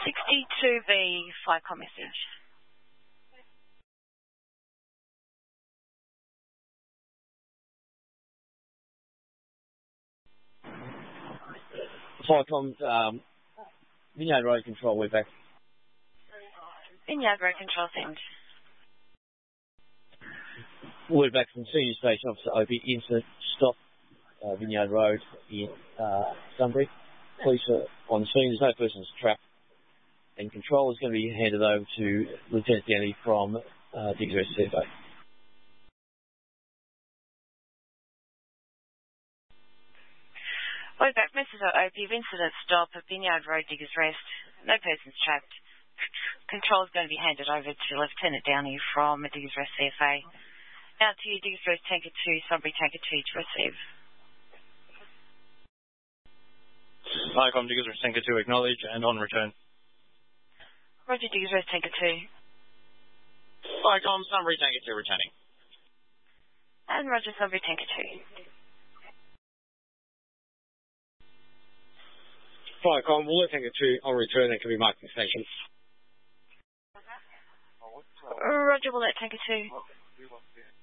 62B, Flycom message. Flycom, Vineyard Road Control, we're back. Vineyard Road Control, send. We're back from Senior Station Officer Opie. Incident stop, Vineyard Road in Sunbury. Police are on the scene. There's no persons trapped. And control is going to be handed over to Lieutenant Danny from Diggers Rest CFA. We're back, Mrs. Opie. Incident stop at Vineyard Road, Diggers Rest. No persons trapped. Control is going to be handed over to Lieutenant Downey from Diggers Rest CFA. Now to you, Diggers Rest Tanker 2, Sunbury Tanker 2 to receive. Flycom Diggers Rest Tanker 2, acknowledge and on return. Roger, Diggers Rest Tanker 2. Flycom Sunbury Tanker 2 returning. And Roger, Sunbury Tanker 2. Flycom, Wollert Tanker 2 on return and can be marked in station. Roger, Wollert Tanker 2.